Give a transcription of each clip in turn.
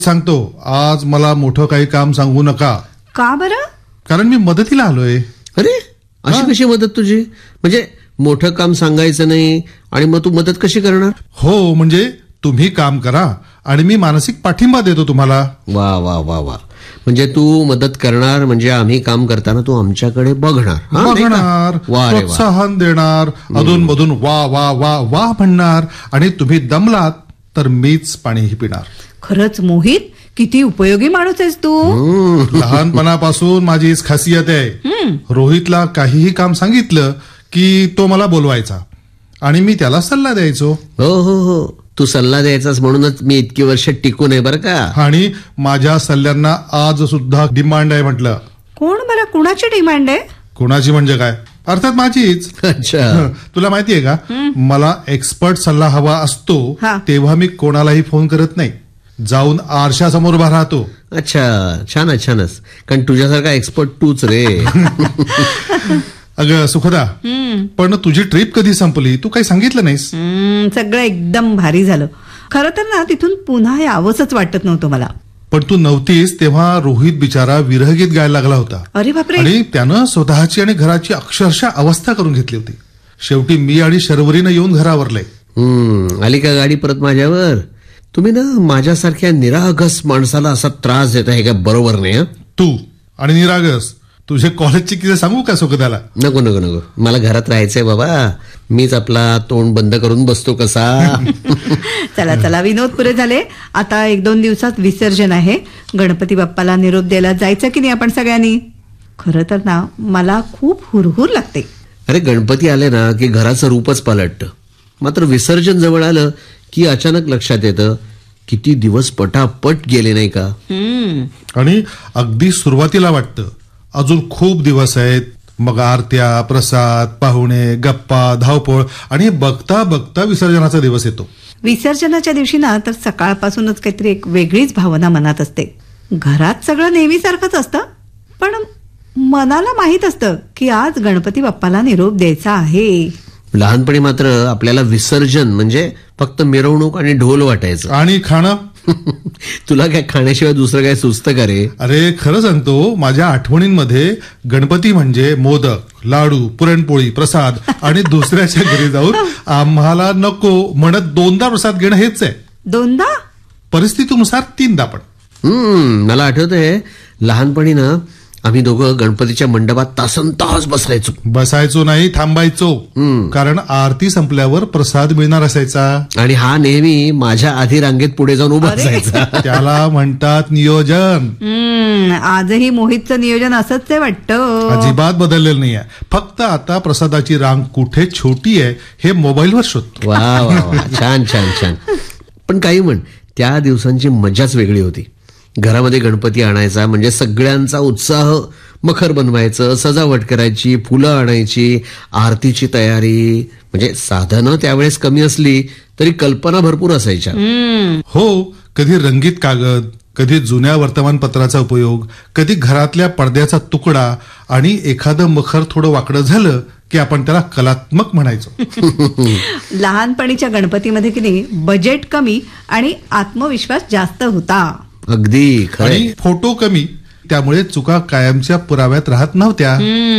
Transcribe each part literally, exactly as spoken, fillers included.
सांगतो, आज मला मोठं काही काम सांगू नका. का बरं? कारण मी मदतीला आलोय. अरे अशी कशी मदत तुझी? म्हणजे मोठं काम सांगायचं नाही आणि मग तू मदत कशी करणार? हो, म्हणजे तुम्ही काम करा आणि मी मानसिक पाठिंबा देतो तुम्हाला. वा वा वा वा. म्हणजे तू मदत करणार म्हणजे आम्ही काम करताना तू आमच्याकडे बघणार, हा, नाही का? बघणार, वा रे वा. प्रोत्साहन देणार, अधून मधून वा वा वा वा म्हणणार आणि तुम्ही दमलात तर मीच पाणीही पिणार. खरंच मोहित, किती उपयोगी माणूस आहेस तू. लहानपणापासून माझी हीच खासियत आहे. रोहितला काहीही काम सांगितलं की तो मला बोलवायचा आणि मी त्याला सल्ला द्यायचो. हो हो हो, तू सल्ला द्यायचास म्हणूनच मी इतकी वर्ष टिकून आहे बरं का. आणि माझ्या सल्ल्यांना आज सुद्धा डिमांड आहे म्हटलं. कोण मला कुणाची डिमांड आहे? कुणाची म्हणजे काय? अर्थात माझीच. अच्छा, तुला माहितीये का, मला एक्सपर्ट सल्ला हवा असतो हा. तेव्हा मी कोणालाही फोन करत नाही, जाऊन आरशासमोर उभा राहतो. अच्छा, छानच छानच. कारण तुझ्यासारखा एक्सपर्ट तूच रे. अगं सुखदा, पण तुझी ट्रिप कधी संपली? तू काही सांगितलं नाहीस. हम्म, सगळं एकदम भारी झालं. खरं तर ना तिथून पुन्हा यावंसच वाटत नव्हतं मला. पण तू नव्हतीस तेव्हा रोहित बिचारा विरहगीत गायला लागला होता. अरे बापरे. आणि त्यानं स्वतःची आणि घराची अक्षरशः अवस्था करून घेतली होती. शेवटी मी आणि शर्वरीनं येऊन घरावरले. हम्म, आली का गाडी परत माझ्यावर? तुम्ही ना माझ्यासारख्या निरागस माणसाला असा त्रास देता हे का बरोबर नाही. हं? तू आणि निरागस, तुझे कॉलेजचे किस्से सांगू का सुखदाला? नको नको नको, मला घरात राहायचंय बाबा. मीच आपला तोंड बंद करून बसतो कसा. चला चला, विनोद पुरे झाले. आता एक दोन दिवसात विसर्जन आहे. गणपती बाप्पाला निरोप द्यायला जायचं की नाही आपण सगळ्यांनी? खरं तर ना मला खूप हुरहुर लागते. अरे गणपती आले ना की घराचं रूपच पालटतं. मात्र विसर्जन जवळ आलं की अचानक लक्षात येतं किती दिवस पटापट गेले नाही का. आणि अगदी सुरुवातीला वाटतं अजून खूप दिवस आहेत. मग आरत्या, प्रसाद, पाहुणे, गप्पा, धावपळ आणि बघता बघता विसर्जनाचा दिवस येतो. विसर्जनाच्या दिवशी ना तर सकाळपासूनच काहीतरी एक वेगळीच भावना मनात असते. घरात सगळं नेहमीसारखंच असतं, पण मनाला माहित असतं की आज गणपती बाप्पाला निरोप द्यायचा आहे. लहानपणी मात्र आपल्याला विसर्जन म्हणजे फक्त मिरवणूक आणि ढोल वाटायचं. आणि खाणं. तुला काय खाण्याशिवाय दुसरं काय सुचतं का रे? अरे खरं सांगतो, माझ्या आठवणींमध्ये गणपती म्हणजे मोदक, लाडू, पुरणपोळी, प्रसाद आणि दुसऱ्याच्या घरी जाऊन आम्हाला नको म्हणत दोनदा प्रसाद घेणं हेच आहे. दोनदा? परिस्थितीनुसार तीनदा पण. हम्म, मला आठवतंय लहानपणी ना आम्ही दोघं गणपतीच्या मंडपात तासन तास बसायचो. बसायचो नाही, थांबायचो. कारण आरती संपल्यावर प्रसाद मिळणार असायचा. आणि हा नेहमी माझ्या आधी रांगेत पुढे जाऊन उभा असायचा. त्याला म्हणतात नियोजन. आजही मोहितचं नियोजन असंच आहे वाटतं. अजिबात बदललेलं नाहीये. फक्त आता प्रसादाची रांग कुठे छोटी आहे हे मोबाईलवर शोधतो. वा वा वा, छान छान छान. पण काही म्हण, त्या दिवसांची मजाच वेगळी होती. घरामध्ये गणपती आणायचा म्हणजे सगळ्यांचा उत्साह. मखर बनवायचं, सजावट करायची, फुलं आणायची, आरतीची तयारी. म्हणजे साधनं त्यावेळेस कमी असली तरी कल्पना भरपूर असायच्या. हो, कधी रंगीत कागद, कधी जुन्या वर्तमानपत्राचा उपयोग, कधी घरातल्या पडद्याचा तुकडा आणि एखादं मखर थोडं वाकडं झालं की आपण त्याला कलात्मक म्हणायचो. लहानपणीच्या गणपतीमध्ये की नाही बजेट कमी आणि आत्मविश्वास जास्त होता. अगदी खरं. आणि फोटो कमी, त्यामुळे चुका कायमच्या पुराव्यात राहत नव्हत्या.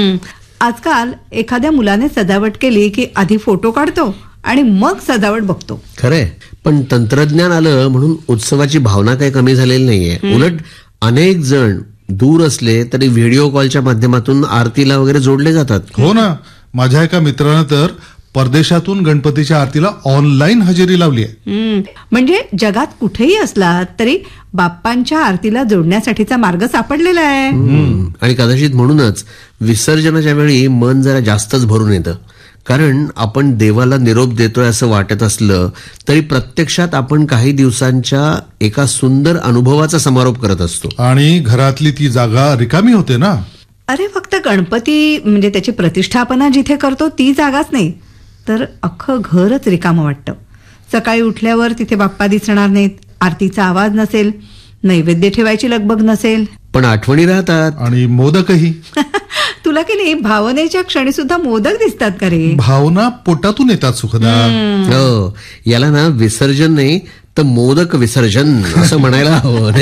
आजकाल एखाद्या मुलाने सजावट केली की आधी फोटो काढतो आणि मग सजावट बघतो. खरंय, पण तंत्रज्ञान आलं म्हणून उत्सवाची भावना काही कमी झालेली नाहीये. उलट अनेक जण दूर असले तरी व्हिडिओ कॉलच्या माध्यमातून आरतीला वगैरे जोडले जातात. हो ना, माझ्या एका मित्रानं तर परदेशातून गणपतीच्या आरतीला ऑनलाईन हजेरी लावली आहे. म्हणजे जगात कुठेही असला तरी बाप्पांच्या आरतीला जोडण्यासाठीचा मार्ग सापडलेला आहे. आणि कदाचित म्हणूनच विसर्जनाच्या वेळी मन जरा जास्तच भरून येतं. कारण आपण देवाला निरोप देतोय असं वाटत असलं तरी प्रत्यक्षात आपण काही दिवसांच्या एका सुंदर अनुभवाचा समारोप करत असतो. आणि घरातली ती जागा रिकामी होते ना. अरे फक्त गणपती म्हणजे त्याची प्रतिष्ठापना जिथे करतो ती जागाच नाही, तर अख्खं घरच रिकामं वाटतं. सकाळी उठल्यावर तिथे बाप्पा दिसणार नाहीत, आरतीचा आवाज नसेल, नैवेद्य ठेवायची लगबग नसेल, पण आठवणी राहतात. आणि मोदकही. तुला की नाही भावनेच्या क्षणी सुद्धा मोदक दिसतात का रे? भावना पोटातून येतात सुखदा. हो, याला ना विसर्जन नाही तर मोदक विसर्जन असं म्हणायला हवं.